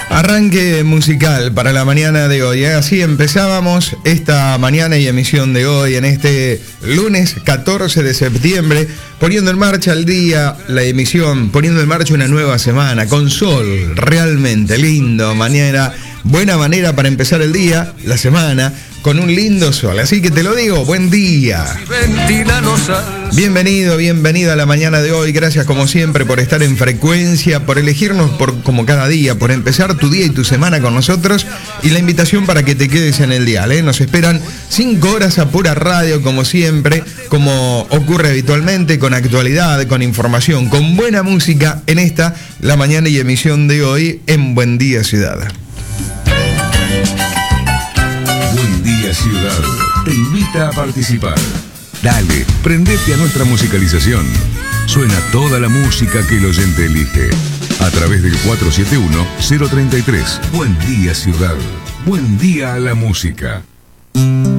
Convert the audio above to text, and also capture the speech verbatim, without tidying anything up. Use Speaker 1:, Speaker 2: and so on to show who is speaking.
Speaker 1: Arranque musical para la mañana de hoy, ¿eh? Así empezábamos esta mañana y emisión de hoy en este lunes catorce de septiembre, poniendo en marcha el día, la emisión, poniendo en marcha una nueva semana con sol, realmente lindo, manera, buena manera para empezar el día, la semana, con un lindo sol. Así que te lo digo, buen día. Bienvenido, bienvenida a la mañana de hoy. Gracias como siempre por estar en frecuencia, por elegirnos por, como cada día, por empezar tu día y tu semana con nosotros. Y la invitación para que te quedes en el dial, ¿eh? Nos esperan cinco horas a pura radio, como siempre, como ocurre habitualmente, con actualidad, con información, con buena música en esta, la mañana y emisión de hoy en Buen Día Ciudad.
Speaker 2: Buen Día Ciudad te invita a participar. Dale, prendete a nuestra musicalización. Suena toda la música que el oyente elige. A través del cuatro siete uno cero tres tres. Buen Día Ciudad. Buen día a la música.